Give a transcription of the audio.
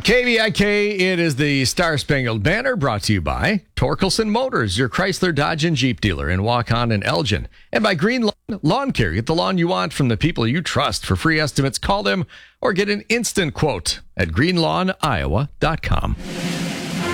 KVIK, it is the Star Spangled Banner brought to you by Torkelson Motors, your Chrysler, Dodge, and Jeep dealer in Waukon and Elgin. And by Green Lawn Care. Get the lawn you want from the people you trust. For free estimates, call them or get an instant quote at greenlawniowa.com.